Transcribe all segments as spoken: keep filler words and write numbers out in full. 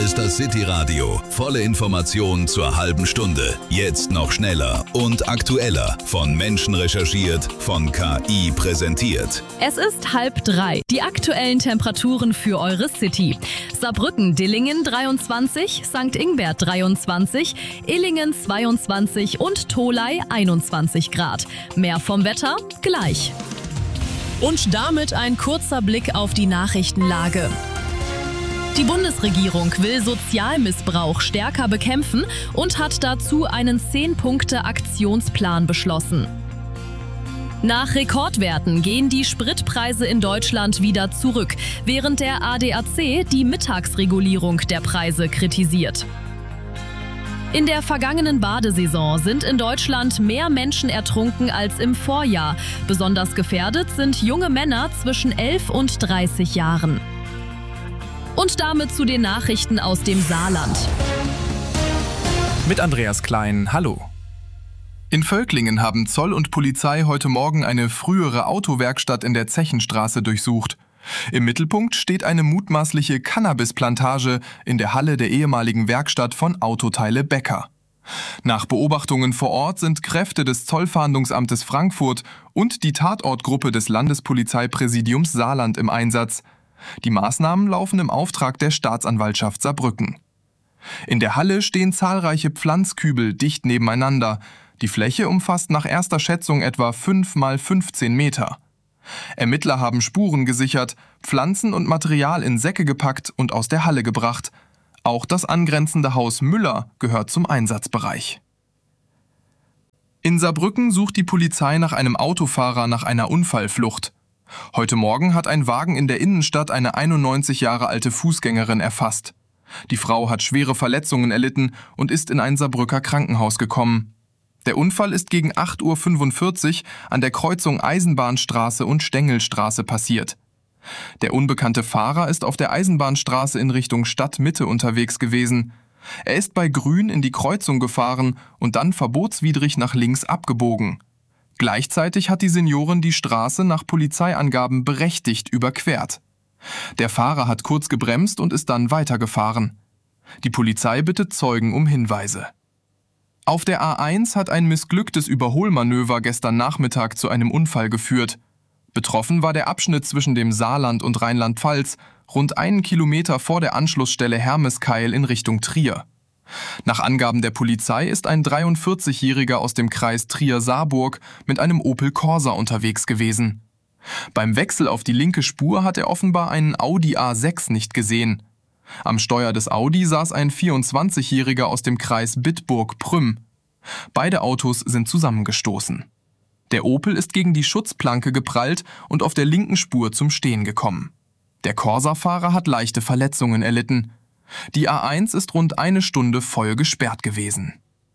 ist das City Radio. Volle Informationen zur halben Stunde. Jetzt noch schneller und aktueller. Von Menschen recherchiert, von K I präsentiert. Es ist halb drei. Die aktuellen Temperaturen für eure City. Saarbrücken-Dillingen dreiundzwanzig, Sankt Ingbert dreiundzwanzig, Illingen zweiundzwanzig und Tholey einundzwanzig Grad. Mehr vom Wetter gleich. Und damit ein kurzer Blick auf die Nachrichtenlage. Die Bundesregierung will Sozialmissbrauch stärker bekämpfen und hat dazu einen zehn-Punkte-Aktionsplan beschlossen. Nach Rekordwerten gehen die Spritpreise in Deutschland wieder zurück, während der A D A C die Mittagsregulierung der Preise kritisiert. In der vergangenen Badesaison sind in Deutschland mehr Menschen ertrunken als im Vorjahr. Besonders gefährdet sind junge Männer zwischen elf und dreißig Jahren. Und damit zu den Nachrichten aus dem Saarland. Mit Andreas Klein, hallo. In Völklingen haben Zoll und Polizei heute Morgen eine frühere Autowerkstatt in der Zechenstraße durchsucht. Im Mittelpunkt steht eine mutmaßliche Cannabisplantage in der Halle der ehemaligen Werkstatt von Autoteile Becker. Nach Beobachtungen vor Ort sind Kräfte des Zollfahndungsamtes Frankfurt und die Tatortgruppe des Landespolizeipräsidiums Saarland im Einsatz. Die Maßnahmen laufen im Auftrag der Staatsanwaltschaft Saarbrücken. In der Halle stehen zahlreiche Pflanzkübel dicht nebeneinander. Die Fläche umfasst nach erster Schätzung etwa fünf mal fünfzehn Meter. Ermittler haben Spuren gesichert, Pflanzen und Material in Säcke gepackt und aus der Halle gebracht. Auch das angrenzende Haus Müller gehört zum Einsatzbereich. In Saarbrücken sucht die Polizei nach einem Autofahrer nach einer Unfallflucht. Heute Morgen hat ein Wagen in der Innenstadt eine einundneunzig Jahre alte Fußgängerin erfasst. Die Frau hat schwere Verletzungen erlitten und ist in ein Saarbrücker Krankenhaus gekommen. Der Unfall ist gegen acht Uhr fünfundvierzig an der Kreuzung Eisenbahnstraße und Stengelstraße passiert. Der unbekannte Fahrer ist auf der Eisenbahnstraße in Richtung Stadtmitte unterwegs gewesen. Er ist bei Grün in die Kreuzung gefahren und dann verbotswidrig nach links abgebogen. Gleichzeitig hat die Seniorin die Straße nach Polizeiangaben berechtigt überquert. Der Fahrer hat kurz gebremst und ist dann weitergefahren. Die Polizei bittet Zeugen um Hinweise. Auf der A eins hat ein missglücktes Überholmanöver gestern Nachmittag zu einem Unfall geführt. Betroffen war der Abschnitt zwischen dem Saarland und Rheinland-Pfalz, rund einen Kilometer vor der Anschlussstelle Hermeskeil in Richtung Trier. Nach Angaben der Polizei ist ein dreiundvierzigjähriger aus dem Kreis Trier-Saarburg mit einem Opel Corsa unterwegs gewesen. Beim Wechsel auf die linke Spur hat er offenbar einen Audi A sechs nicht gesehen. Am Steuer des Audi saß ein vierundzwanzigjähriger aus dem Kreis Bitburg-Prüm. Beide Autos sind zusammengestoßen. Der Opel ist gegen die Schutzplanke geprallt und auf der linken Spur zum Stehen gekommen. Der Corsa-Fahrer hat leichte Verletzungen erlitten. Die A eins ist rund eine Stunde voll gesperrt gewesen.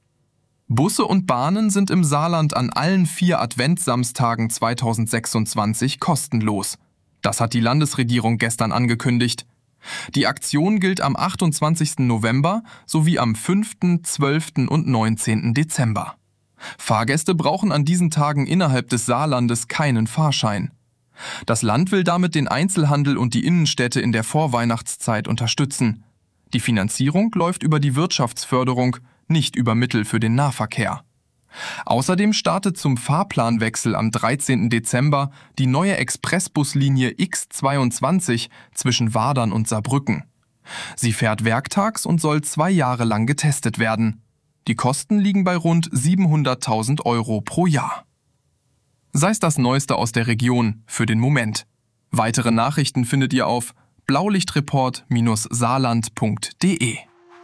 Busse und Bahnen sind im Saarland an allen vier Adventssamstagen zweitausendsechsundzwanzig kostenlos. Das hat die Landesregierung gestern angekündigt. Die Aktion gilt am achtundzwanzigsten November sowie am fünften, zwölften und neunzehnten Dezember. Fahrgäste brauchen an diesen Tagen innerhalb des Saarlandes keinen Fahrschein. Das Land will damit den Einzelhandel und die Innenstädte in der Vorweihnachtszeit unterstützen. Die Finanzierung läuft über die Wirtschaftsförderung, nicht über Mittel für den Nahverkehr. Außerdem startet zum Fahrplanwechsel am dreizehnten Dezember die neue Expressbuslinie X zweiundzwanzig zwischen Wadern und Saarbrücken. Sie fährt werktags und soll zwei Jahre lang getestet werden. Die Kosten liegen bei rund siebenhunderttausend Euro pro Jahr. Sei's das Neueste aus der Region für den Moment. Weitere Nachrichten findet ihr auf blaulichtreport saarland punkt de.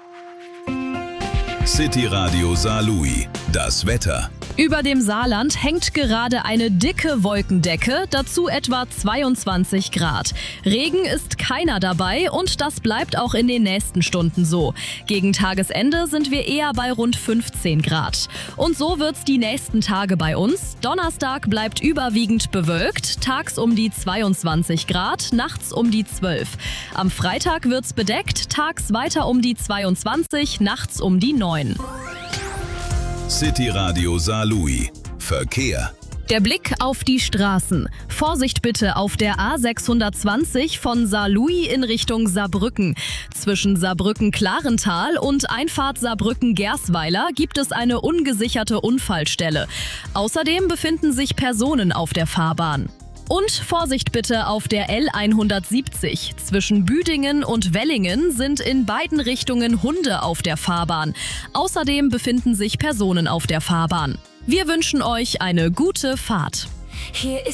City Radio Saarlouis. Das Wetter. Über dem Saarland hängt gerade eine dicke Wolkendecke, dazu etwa zweiundzwanzig Grad. Regen ist keiner dabei und das bleibt auch in den nächsten Stunden so. Gegen Tagesende sind wir eher bei rund fünfzehn Grad. Und so wird's die nächsten Tage bei uns. Donnerstag bleibt überwiegend bewölkt, tags um die zweiundzwanzig Grad, nachts um die zwölf. Am Freitag wird's bedeckt, tags weiter um die zweiundzwanzig, nachts um die neun. City Radio Saarlouis. Verkehr. Der Blick auf die Straßen. Vorsicht bitte auf der A sechshundertzwanzig von Saarlouis in Richtung Saarbrücken. Zwischen Saarbrücken-Klarental und Einfahrt Saarbrücken-Gersweiler gibt es eine ungesicherte Unfallstelle. Außerdem befinden sich Personen auf der Fahrbahn. Und Vorsicht bitte auf der L hundertsiebzig. Zwischen Büdingen und Wellingen sind in beiden Richtungen Hunde auf der Fahrbahn. Außerdem befinden sich Personen auf der Fahrbahn. Wir wünschen euch eine gute Fahrt. Hier ist